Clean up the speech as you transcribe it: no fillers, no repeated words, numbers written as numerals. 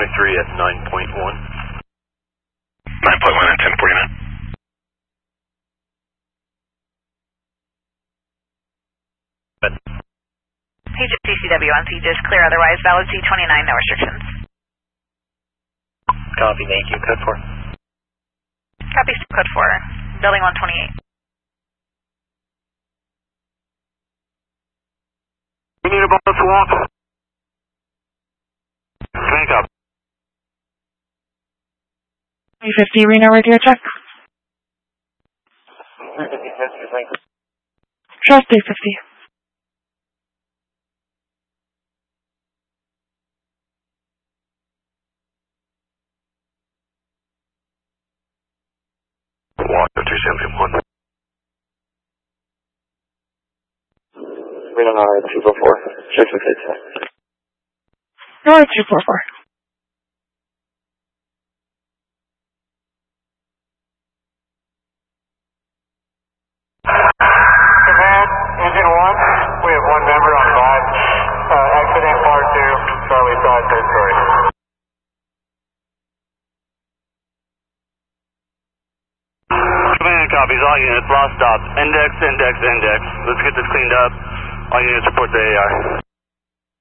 23 at 9.1. 9.1 at 10:49. Agent CCW on CGIS, clear otherwise. Valid C29, no restrictions. Copy, thank you. Code 4. Copy, code 4. Building 128. We need a bonus walk. Crank up. 350 Reno radio check. 350, Trust 350. Walker 271. Reno 244. 666. North 244. Command, Engine 1, we have one member on 5, exiting Part 2, Charlie 5, third story. Command copies, all units, lost stop. Index, index, index. Let's get this cleaned up. All units report to AR.